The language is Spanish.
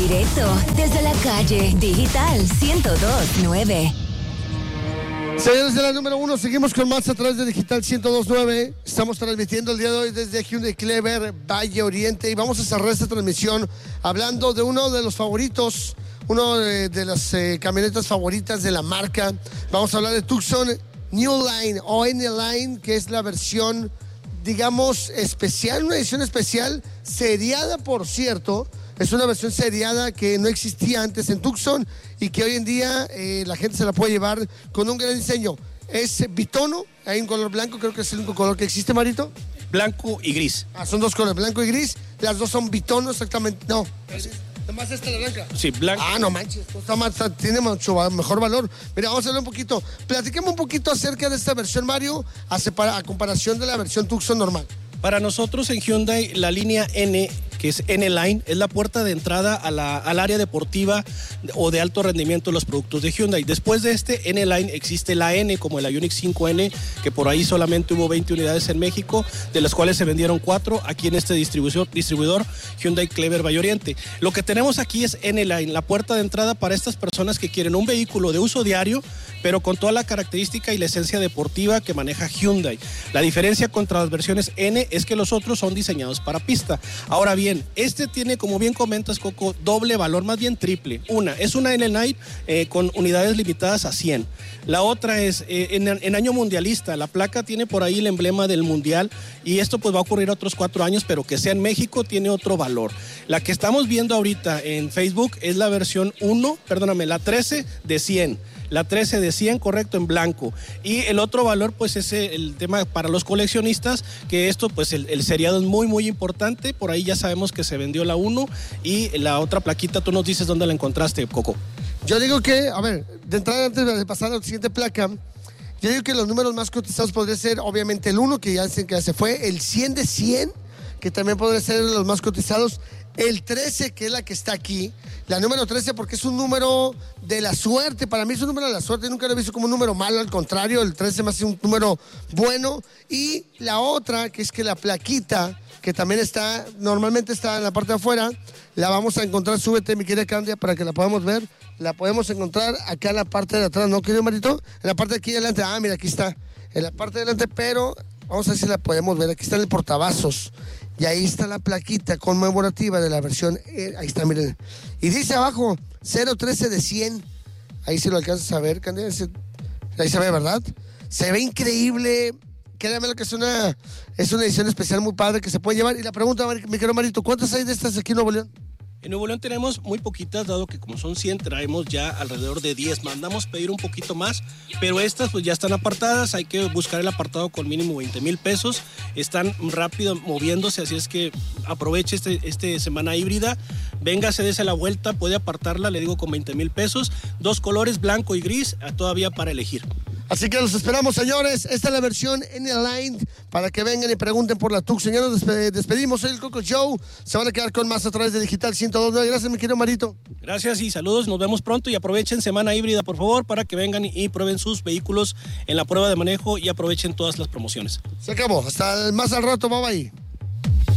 directo desde la calle Digital 102.9. Señores de la número 1, seguimos con más a través de Digital 102.9. Estamos transmitiendo el día de hoy desde Hyundai Clever, Valle Oriente, y vamos a cerrar esta transmisión hablando de uno de los favoritos, uno de las camionetas favoritas de la marca. Vamos a hablar de Tucson New Line o N-Line, que es la versión, digamos, especial, una edición especial, seriada, por cierto. Es una versión seriada que no existía antes en Tucson y que hoy en día la gente se la puede llevar con un gran diseño. Es bitono, hay un color blanco, creo que es el único color que existe, Marito. Blanco y gris. Son dos colores, blanco y gris. Las dos son bitono, exactamente. No, nomás esta la blanca. Sí, blanco. No manches, tiene mucho mejor valor. Mira, vamos a hablar un poquito. Platícame un poquito acerca de esta versión, Mario, a comparación de la versión Tucson normal. Para nosotros en Hyundai, la línea N, que es N-Line, es la puerta de entrada al área deportiva o de alto rendimiento de los productos de Hyundai. Después de este N-Line existe la N, como el Ioniq 5N, que por ahí solamente hubo 20 unidades en México, de las cuales se vendieron 4 aquí en este distribuidor Hyundai Clever Valle Oriente. Lo que tenemos aquí es N-Line, la puerta de entrada para estas personas que quieren un vehículo de uso diario, pero con toda la característica y la esencia deportiva que maneja Hyundai. La diferencia contra las versiones N es que los otros son diseñados para pista. Ahora bien, este tiene, como bien comentas, Coco, doble valor, más bien triple. Una, es una N-Line con unidades limitadas a 100. La otra es en año mundialista. La placa tiene por ahí el emblema del mundial y esto pues va a ocurrir otros 4 años, pero que sea en México tiene otro valor. La que estamos viendo ahorita en Facebook es la versión la 13 de 100. La 13 de 100, correcto, en blanco. Y el otro valor, pues, es el tema para los coleccionistas, que esto, pues, el seriado es muy, muy importante. Por ahí ya sabemos que se vendió la 1 y la otra plaquita, tú nos dices dónde la encontraste, Coco. Yo digo que, a ver, de entrada, antes de pasar a la siguiente placa, yo digo que los números más cotizados podría ser, obviamente, el 1, que ya se fue, el 100 de 100, que también podría ser los más cotizados, el 13, que es la que está aquí, la número 13, porque es un número de la suerte. Para mí es un número de la suerte, nunca lo he visto como un número malo, al contrario, el 13 me hace un número bueno. Y la otra, que es que la plaquita, que también normalmente está en la parte de afuera, la vamos a encontrar, súbete, mi querida Candia, para que la podamos ver. La podemos encontrar acá en la parte de atrás, ¿no, querido Marito? En la parte de aquí adelante, mira, aquí está, en la parte de adelante, pero vamos a ver si la podemos ver. Aquí está en el portavasos. Y ahí está la plaquita conmemorativa de la versión, ahí está, miren. Y dice abajo, 013 de 100. Ahí se lo alcanzas a ver, Candela. Ahí se ve, ¿verdad? Se ve increíble. Créame lo que es una edición especial muy padre que se puede llevar. Y la pregunta, mi querido Marito, ¿cuántas hay de estas aquí en Nuevo León? En Nuevo León tenemos muy poquitas, dado que como son 100, traemos ya alrededor de 10. Mandamos pedir un poquito más, pero estas pues ya están apartadas. Hay que buscar el apartado con mínimo 20,000 pesos. Están rápido moviéndose, así es que aproveche este semana híbrida. Véngase, dése la vuelta, puede apartarla, le digo, con 20,000 pesos. 2 colores, blanco y gris, todavía para elegir. Así que los esperamos, señores. Esta es la versión N-Line para que vengan y pregunten por la Tucson. Ya nos despedimos. Soy el Coco Joe. Se van a quedar con más a través de Digital 102.9. Gracias, mi querido Marito. Gracias y saludos. Nos vemos pronto y aprovechen semana híbrida, por favor, para que vengan y prueben sus vehículos en la prueba de manejo y aprovechen todas las promociones. Se acabó. Hasta más al rato. Bye, bye.